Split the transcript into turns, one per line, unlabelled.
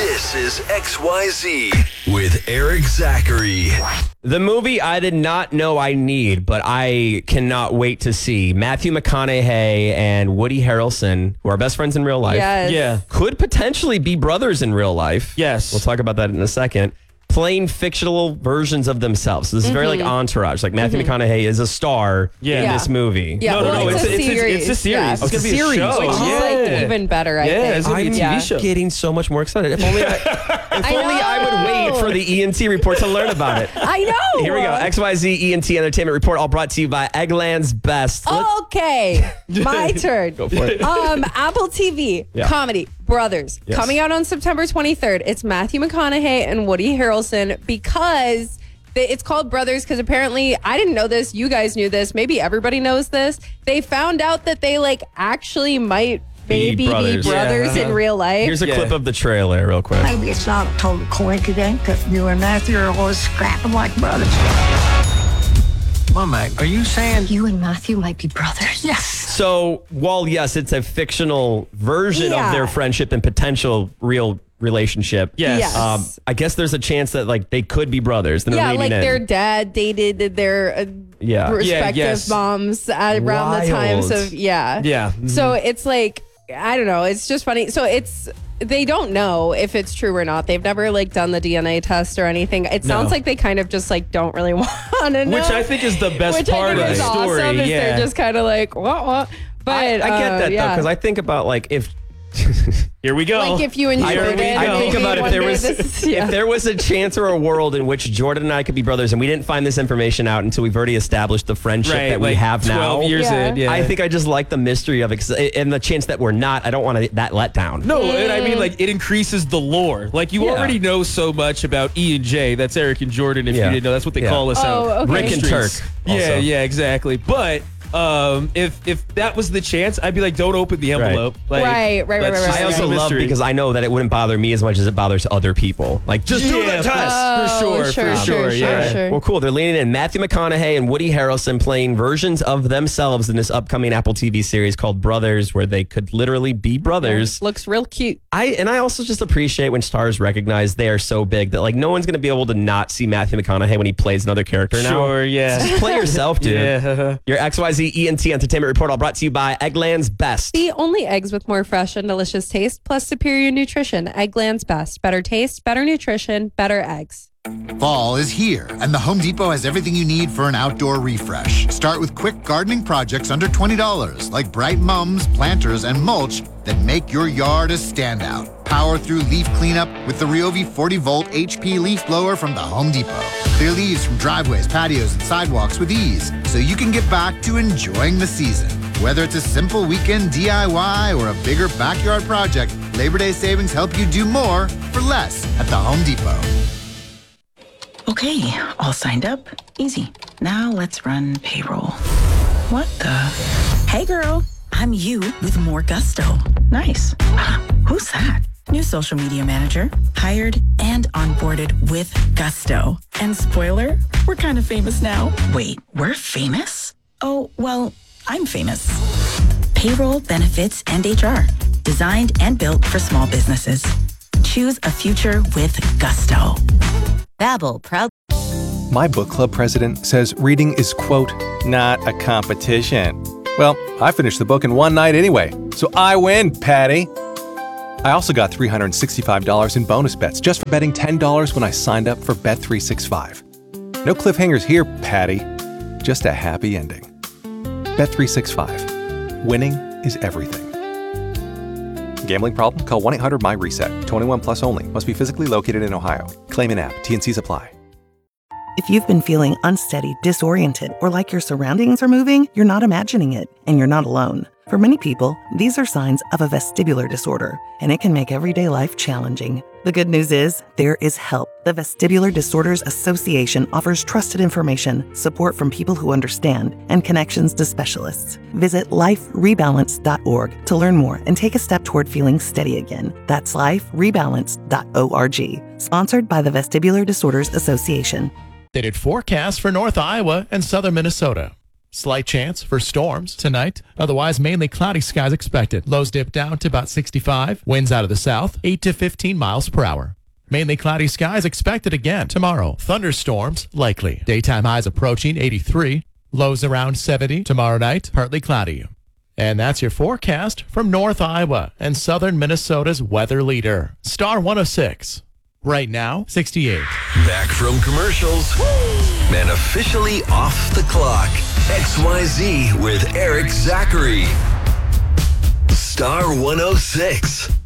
This is XYZ with Eric Zachary.
The movie I did not know I need, but I cannot wait to see. Matthew McConaughey and Woody Harrelson, who are best friends in real life.
Yes.
Yeah.
Could potentially be brothers in real life.
Yes.
We'll talk about that in a second. Playing fictional versions of themselves. So this is very like Entourage. Like Matthew McConaughey is a star in this movie.
Yeah,
No,
it's a series.
It's a series.
Yeah.
It's
Oh,
going to
it's
be
a
a
series.
show.
Which is like even better, I think.
it's going to be a TV show.
I'm getting so much more excited. If only I would wait for the ENT report to learn about it.
I know.
Here we go. XYZ ENT Entertainment Report, all brought to you by Eggland's Best.
Okay, my turn.
Go for it.
Apple TV comedy Brothers
Yes.
coming out on September 23rd. It's Matthew McConaughey and Woody Harrelson because it's called Brothers because apparently I didn't know this. You guys knew this. Maybe everybody knows this. They found out that they actually might maybe be
brothers.
brothers in real life.
Here's a clip of the trailer real quick.
Maybe it's not a total coincidence that you and Matthew are always scrapping like brothers.
Mama, are you saying
You and Matthew might be brothers?
Yes.
So, while yes, it's a fictional version of their friendship and potential real relationship.
Yes.
I guess there's a chance that they could be brothers. They're leaning in.
their dad dated their respective
yes.
moms around the times of
Yeah.
So it's I don't know. It's just funny. So they don't know if it's true or not. They've never done the DNA test or anything. It sounds like they kind of just don't really want to know.
Which I think is the best part of the story.
Awesome is
Yeah.
they're just kind of what? But
I get that though, because I think about if
Here we go.
if you enjoyed it.
I think
maybe
about
one day
if there was a chance or a world in which Jordan and I could be brothers, and we didn't find this information out until we've already established the friendship that we have
12
now.
years in, yeah.
I think I just like the mystery of it, and the chance that we're not. I don't want that let down.
No, and I mean, it increases the lore. You already know so much about E and J. That's Eric and Jordan, if you didn't know. That's what they call us out.
Okay.
Rick and Turk. Also.
Yeah, exactly. But if that was the chance, I'd be don't open the envelope.
Right.
I also love because I know that it wouldn't bother me as much as it bothers other people. Just do the test.
For sure.
Sure.
Well, cool. They're leaning in. Matthew McConaughey and Woody Harrelson playing versions of themselves in this upcoming Apple TV series called Brothers, where they could literally be brothers.
Looks real cute.
I also just appreciate when stars recognize they are so big that no one's going to be able to not see Matthew McConaughey when he plays another character now.
Sure, yeah.
Just play yourself, dude.
Yeah.
Your XYZ ENT Entertainment Report, all brought to you by Eggland's Best.
The only eggs with more fresh and delicious taste, plus superior nutrition. Eggland's Best. Better taste, better nutrition, better eggs.
Fall is here, and the Home Depot has everything you need for an outdoor refresh. Start with quick gardening projects under $20, like bright mums, planters, and mulch that make your yard a standout. Power through leaf cleanup with the Ryobi 40-volt HP leaf blower from the Home Depot. Clear leaves from driveways, patios, and sidewalks with ease, so you can get back to enjoying the season. Whether it's a simple weekend DIY or a bigger backyard project, Labor Day savings help you do more for less at the Home Depot.
Okay, all signed up. Easy. Now let's run payroll. What the? Hey girl, I'm you with more gusto. Nice. Who's that? New social media manager. Hired and onboarded with gusto. And spoiler, we're kind of famous now. Wait, we're famous? Oh, well, I'm famous. Payroll, benefits, and HR. Designed and built for small businesses. Choose a future with gusto.
Babbel, proud.
My book club president says reading is, quote, not a competition. Well, I finished the book in one night anyway, so I win, Patty. I also got $365 in bonus bets just for betting $10 when I signed up for Bet365. No cliffhangers here, Patty. Just a happy ending. Bet365. Winning is everything. Gambling problem? Call 1-800-MY-RESET. 21 plus only. Must be physically located in Ohio. Claim in app. T&Cs apply.
If you've been feeling unsteady, disoriented, or like your surroundings are moving, you're not imagining it, and you're not alone. For many people, these are signs of a vestibular disorder, and it can make everyday life challenging. The good news is, there is help. The Vestibular Disorders Association offers trusted information, support from people who understand, and connections to specialists. Visit liferebalance.org to learn more and take a step toward feeling steady again. That's liferebalance.org. Sponsored by the Vestibular Disorders Association.
Updated forecast for North Iowa and southern Minnesota.
Slight chance for storms tonight. Otherwise, mainly cloudy skies expected. Lows dip down to about 65. Winds out of the south, 8 to 15 miles per hour. Mainly cloudy skies expected again tomorrow. Thunderstorms likely. Daytime highs approaching 83. Lows around 70. Tomorrow night, partly cloudy. And that's your forecast from North Iowa and Southern Minnesota's weather leader, Star 106. Right now, 68.
Back from commercials and officially off the clock. XYZ with Eric Zachary. Star 106.